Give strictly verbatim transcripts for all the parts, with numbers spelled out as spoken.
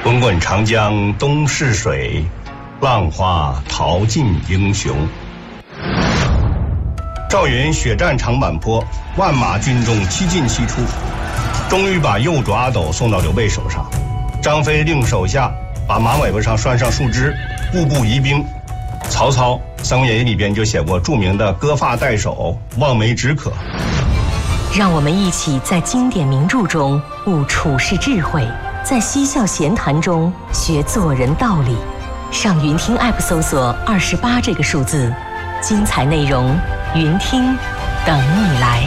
滚滚长江东逝水，浪花淘尽英雄。赵云血战长坂坡，万马军中七进七出，终于把右主阿斗送到刘备手上。张飞令手下把马尾巴上拴上树枝，步步疑兵。曹操《三国演义》里边就写过著名的割发代首，望梅止渴。 让我们一起在经典名著中悟处世智慧，在嬉笑闲谈中学做人道理。上云听 App 搜索二十八这个数字，精彩内容云听等你来。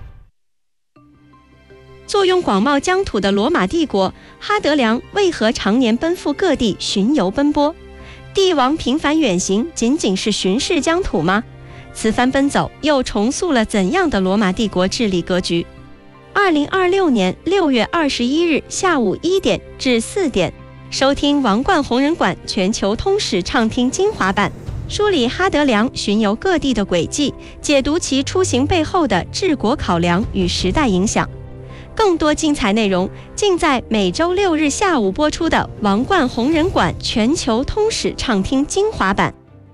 坐拥广袤疆土的罗马帝国，哈德良为何常年奔赴各地巡游奔波？帝王频繁远行，仅仅是巡视疆土吗？此番奔走又重塑了怎样的罗马帝国治理格局？二零二六年六月二十一日下午一点至四点，收听王冠红人馆全球通史畅听精华版，梳理哈德良巡游各地的轨迹，解读其出行背后的治国考量与时代影响。更多精彩内容尽在每周六日下午播出的王冠红人馆全球通史畅听精华版。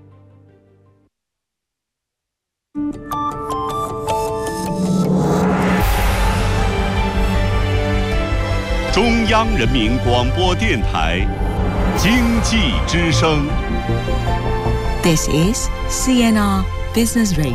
中央人民广播电台经济之声。 This is C N R Business Radio。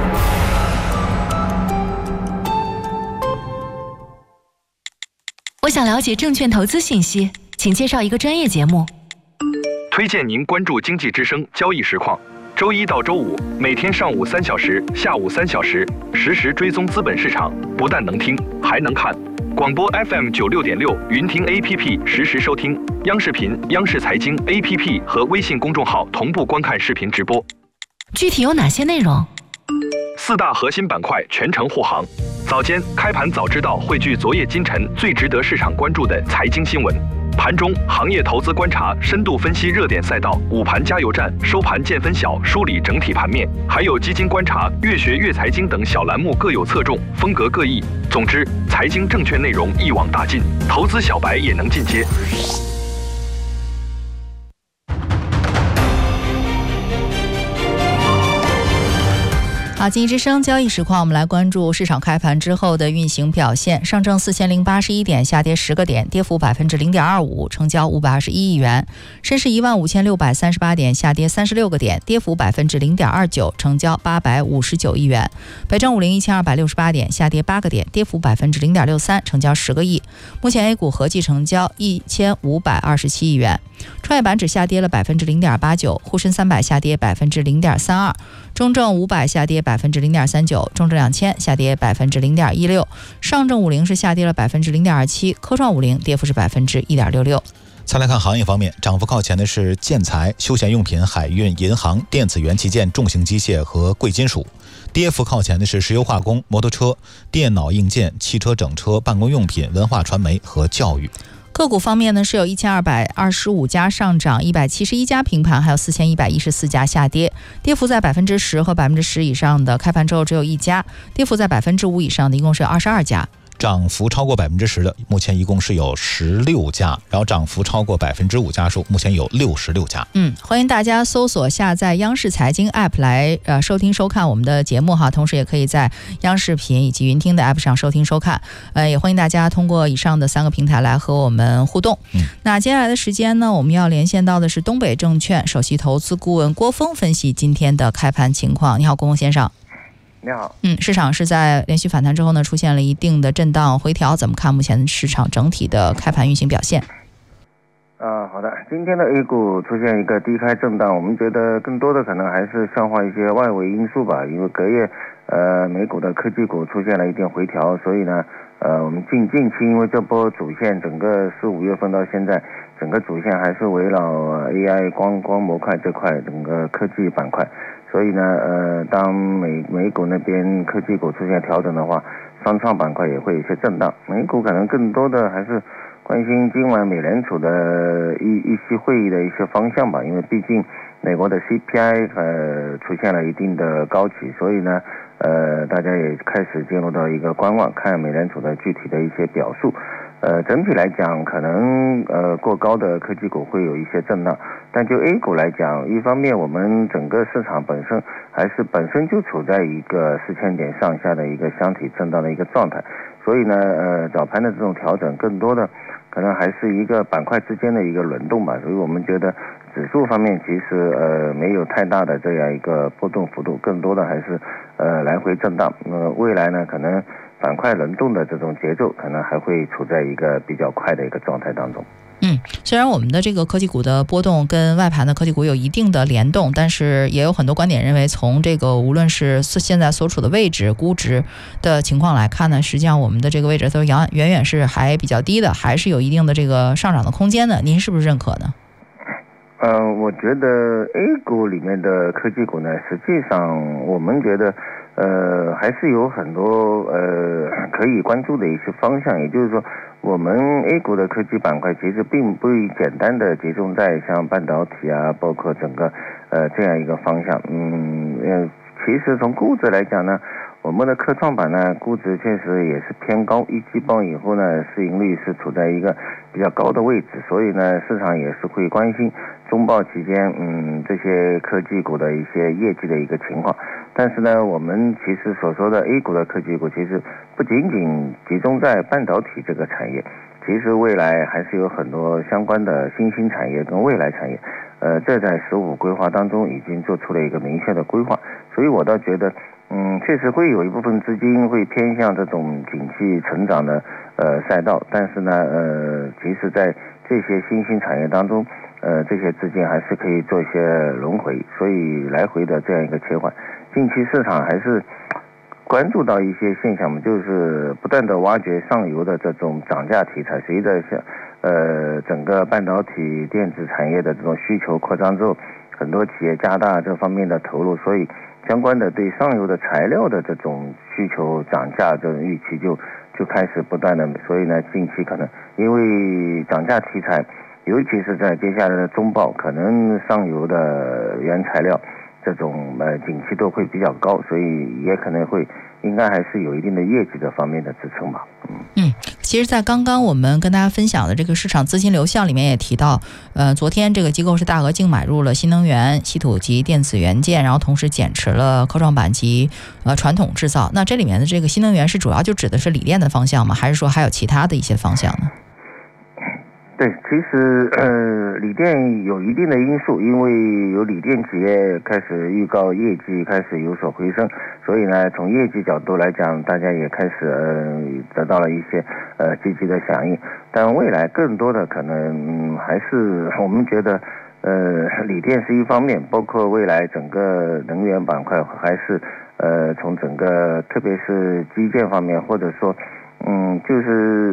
我想了解证券投资信息，请介绍一个专业节目。 推荐您关注经济之声交易实况，周一到周五每天上午三小时，下午三小时，实时追踪资本市场，不但能听，还能看。广播 F M 九六点六，云听 A P P 实时收听，央视频、央视财经 A P P 和微信公众号同步观看视频直播。 具体有哪些内容？ 四大核心板块全程护航。早间开盘早知道汇聚昨夜今晨最值得市场关注的财经新闻。盘中行业投资观察，深度分析热点赛道，午盘加油站，收盘见分晓，梳理整体盘面，还有基金观察、越学越财经等小栏目各有侧重，风格各异。总之，财经证券内容一网打尽，投资小白也能进阶。 好，经济之声交易实况，我们来关注市场开盘之后的运行表现。上证四千零八十一点，下跌十个点，跌幅百分之零点二五，成交五百二十一亿元。深市一万五千六百三十八点，下跌三十六个点，跌幅百分之零点二九，成交八百五十九亿元。北证五零一千二百六十八点，下跌八个点，跌幅百分之零点六三，成交十个亿。目前 A 股合计成交一千五百二十七亿元。创业板指下跌了百分之零点八九，沪深三百下跌百分之零点三二，中证五百下跌百分之零点三九，中证两千下跌百分之零点一六，上证五零是下跌了百分之零点二七，科创五零跌幅是百分之一点六六。 再来看行业方面，涨幅靠前的是建材、休闲用品、海运、银行、电子元器件、重型机械和贵金属；跌幅靠前的是石油化工、摩托车、电脑硬件、汽车整车、办公用品、文化传媒和教育。 个股方面呢，是有一千二百二十五家上涨，一百七十一家平盘，还有四千一百一十四家下跌，跌幅在百分之十和百分之十以上的开盘之后只有一家，跌幅在百分之五以上的一共是有二十二家。 涨幅超过百分之十的，目前一共是有十六家，然后涨幅超过百分之五家数，目前有六十六家。 嗯，欢迎大家搜索下载央视财经 App 来呃收听收看我们的节目哈，同时也可以在央视频以及云听的 App 上收听收看。呃，也欢迎大家通过以上的三个平台来和我们互动。 嗯， 那接下来的时间呢，我们要连线到的是东北证券首席投资顾问郭峰，分析今天的开盘情况。你好，郭峰先生。 你好。 嗯，市场是在连续反弹之后呢，出现了一定的震荡回调，怎么看目前市场整体的开盘运行表现？ 呃，好的，今天的 A 股出现一个低开震荡，我们觉得更多的可能还是消化一些外围因素吧，因为隔夜呃美股的科技股出现了一定回调，所以呢呃我们近近期因为这波主线整个四五月份到现在，整个主线还是围绕 A I 光光模块这块整个科技板块。所以呢，呃，当美美股那边科技股出现调整的话，商创板块也会有一些震荡。美股可能更多的还是关心今晚美联储的议议息会议的一些方向吧，因为毕竟美国的 C P I 呃出现了一定的高企，所以呢，呃，大家也开始进入到一个观望，看美联储的具体的一些表述。 呃，整体来讲，可能呃过高的科技股会有一些震荡，但就 A 股来讲，一方面我们整个市场本身还是本身就处在一个四千点上下的一个箱体震荡的一个状态，所以呢，呃，早盘的这种调整，更多的可能还是一个板块之间的一个轮动吧，所以我们觉得指数方面其实呃没有太大的这样一个波动幅度，更多的还是呃来回震荡。那么未来呢，可能板块轮动的这种节奏可能还会处在一个比较快的一个状态当中。 嗯，虽然我们的这个科技股的波动跟外盘的科技股有一定的联动，但是也有很多观点认为，从这个无论是现在所处的位置、估值的情况来看呢，实际上我们的这个位置都远远远是还比较低的，还是有一定的这个上涨的空间的。您是不是认可呢？ 呃，我觉得 A 股里面的科技股呢，实际上我们觉得呃还是有很多呃可以关注的一些方向，也就是说我们 A 股的科技板块其实并不简单的集中在像半导体啊，包括整个呃这样一个方向。嗯呃，其实从估值来讲呢，我们的科创板呢估值确实也是偏高，一季报以后呢市盈率是处在一个比较高的位置，所以呢市场也是会关心中报期间嗯这些科技股的一些业绩的一个情况。但是呢，我们其实所说的 A 股的科技股，其实不仅仅集中在半导体这个产业，其实未来还是有很多相关的新兴产业跟未来产业，呃，这在十五规划当中已经做出了一个明确的规划，所以我倒觉得，嗯，确实会有一部分资金会偏向这种景气成长的呃赛道，但是呢，呃，其实在这些新兴产业当中，呃，这些资金还是可以做一些轮回，所以来回的这样一个切换。近期市场还是关注到一些现象嘛，就是不断的挖掘上游的这种涨价题材，随着像呃整个半导体电子产业的这种需求扩张之后，很多企业加大这方面的投入，所以相关的对上游的材料的这种需求涨价这种预期就就开始不断的，所以呢近期可能因为涨价题材，尤其是在接下来的中报，可能上游的原材料这种呃景气度会比较高，所以也可能会应该还是有一定的业绩的方面的支撑吧。嗯嗯，其实在刚刚我们跟大家分享的这个市场资金流向里面也提到，呃，昨天这个机构是大额净买入了新能源、稀土及电子元件，然后同时减持了科创板及呃传统制造。那这里面的这个新能源是主要就指的是锂电的方向吗？还是说还有其他的一些方向呢？ 对，其实呃，锂电有一定的因素，因为有锂电企业开始预告业绩开始有所回升，所以呢，从业绩角度来讲，大家也开始呃得到了一些呃积极的响应。但未来更多的可能、嗯、还是我们觉得，呃，锂电是一方面，包括未来整个能源板块还是呃从整个特别是基建方面，或者说嗯就是。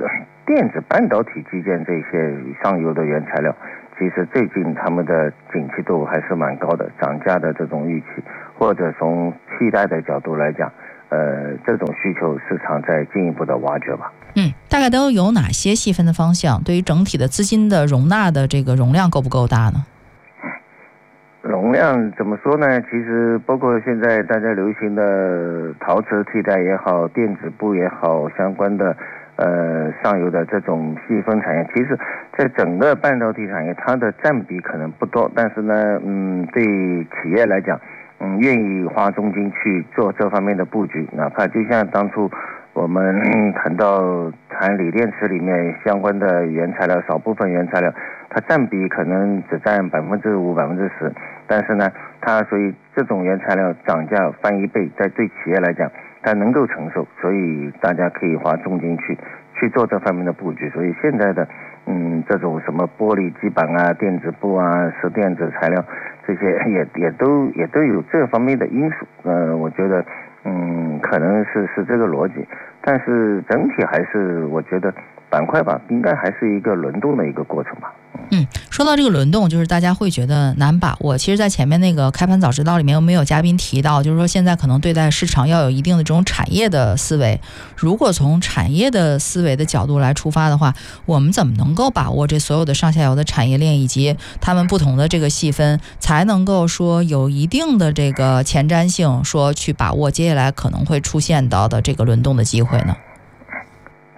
电子半导体基建这些上游的原材料，其实最近他们的景气度还是蛮高的，涨价的这种预期，或者从替代的角度来讲，呃，这种需求市场在进一步的挖掘吧。 嗯，大概都有哪些细分的方向？对于整体的资金的容纳的这个容量够不够大呢？ 容量怎么说呢？其实包括现在大家流行的陶瓷替代也好，电子布也好，相关的呃上游的这种细分产业，其实在整个半导体产业它的占比可能不多，但是呢嗯对企业来讲嗯愿意花重金去做这方面的布局，哪怕就像当初我们谈到谈锂电池里面相关的原材料，少部分原材料它占比可能只占百分之五百分之十，但是呢它所以这种原材料涨价翻一倍，在对企业来讲它能够承受，所以大家可以花重金去去做这方面的布局。所以现在的嗯这种什么玻璃基板啊、电子布啊、是电子材料这些也也都也都有这方面的因素。呃，我觉得嗯可能是是这个逻辑，但是整体还是我觉得板块吧，应该还是一个轮动的一个过程吧。 嗯，说到这个轮动，就是大家会觉得难把握。其实在前面那个开盘早知道里面有没有嘉宾提到，就是说现在可能对待市场要有一定的这种产业的思维。如果从产业的思维的角度来出发的话，我们怎么能够把握这所有的上下游的产业链以及他们不同的这个细分，才能够说有一定的这个前瞻性，说去把握接下来可能会出现到的这个轮动的机会呢？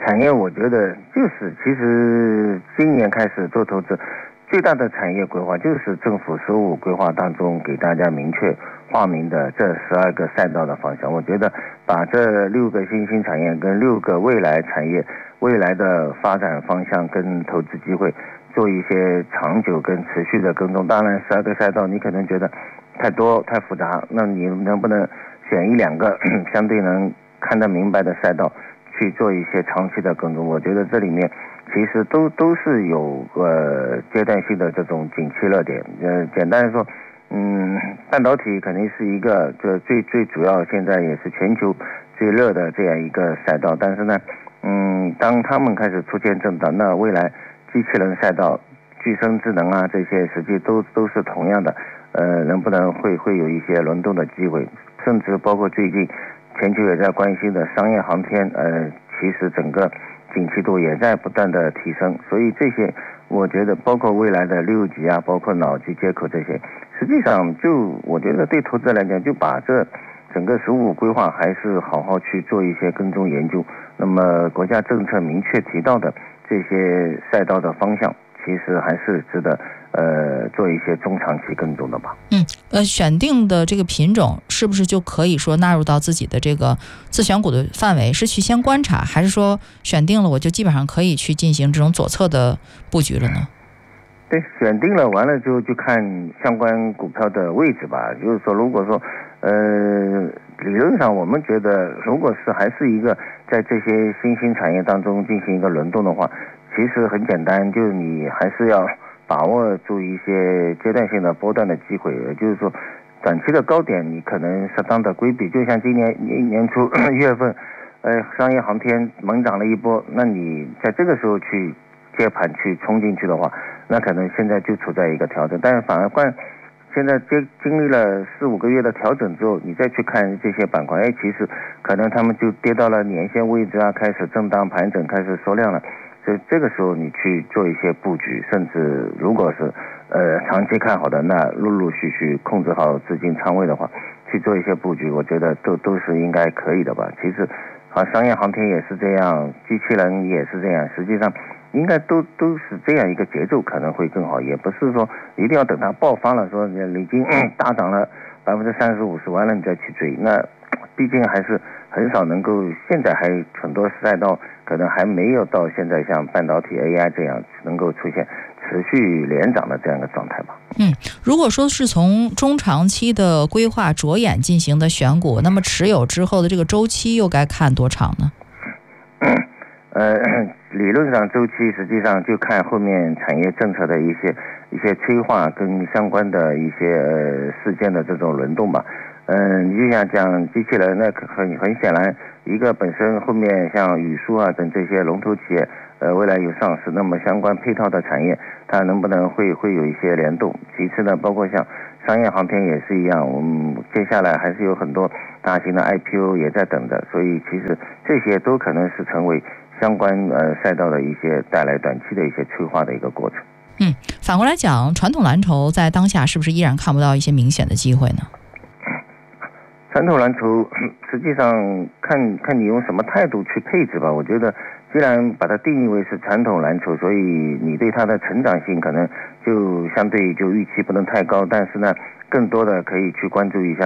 产业我觉得就是其实今年开始做投资最大的产业规划就是政府十五规划当中给大家明确划明的这十二个赛道的方向。我觉得把这六个新兴产业跟六个未来产业未来的发展方向跟投资机会做一些长久跟持续的跟踪。当然十二个赛道你可能觉得太多太复杂，那你能不能选一两个相对能看得明白的赛道去做一些长期的跟踪？我觉得这里面其实都都是有呃阶段性的这种景气热点。呃，简单的说，嗯，半导体肯定是一个这最最主要，现在也是全球最热的这样一个赛道。但是呢，嗯，当他们开始出现震荡，那未来机器人赛道、具身智能啊这些，实际都都是同样的，呃，能不能会会有一些轮动的机会，甚至包括最近全球也在关心的商业航天，呃，其实整个景气度也在不断的提升，所以这些我觉得包括未来的六 G 啊，包括脑机接口这些，实际上就我觉得对投资来讲，就把这整个十五规划还是好好去做一些跟踪研究。那么国家政策明确提到的这些赛道的方向，其实还是值得呃做一些中长期跟踪的吧。 嗯，呃，选定的这个品种是不是就可以说纳入到自己的这个自选股的范围？是去先观察，还是说选定了我就基本上可以去进行这种左侧的布局了呢？ 对，选定了完了之后就看相关股票的位置吧。就是说，如果说呃理论上我们觉得，如果是还是一个在这些新兴产业当中进行一个轮动的话，其实很简单，就是你还是要把握住一些阶段性的波段的机会，也就是说短期的高点你可能适当的规避。就像今年年年初一月份，呃，商业航天猛涨了一波，那你在这个时候去接盘去冲进去的话，那可能现在就处在一个调整。但是反而换现在经经历了四五个月的调整之后，你再去看这些板块，哎，其实可能他们就跌到了年线位置啊，开始震荡盘整，开始缩量了。所以这个时候你去做一些布局，甚至如果是呃长期看好的，那陆陆续续控制好资金仓位的话，去做一些布局，我觉得都都是应该可以的吧。其实啊，商业航天也是这样，机器人也是这样，实际上应该都都是这样一个节奏，可能会更好。也不是说一定要等它爆发了，说已经、嗯、大涨了百分之三十五十完了你再去追，那毕竟还是很少能够，现在还很多赛道可能还没有到现在像半导体 A I 这样能够出现持续连涨的这样一个状态吧。 嗯，如果说是从中长期的规划着眼进行的选股，那么持有之后的这个周期又该看多长呢？ 呃，理论上周期实际上就看后面产业政策的一些一些催化跟相关的一些呃事件的这种轮动吧。嗯，你就像讲机器人，那很很显然，一个本身后面像宇树啊等这些龙头企业，呃，未来有上市，那么相关配套的产业，它能不能会会有一些联动？其次呢，包括像商业航天也是一样，我们接下来还是有很多大型的 I P O 也在等着，所以其实这些都可能是成为相关呃赛道的一些带来短期的一些催化的一个过程。 嗯，反过来讲，传统蓝筹在当下是不是依然看不到一些明显的机会呢？ 传统蓝筹实际上看看你用什么态度去配置吧。我觉得既然把它定义为是传统蓝筹，所以你对它的成长性可能就相对就预期不能太高，但是呢更多的可以去关注一下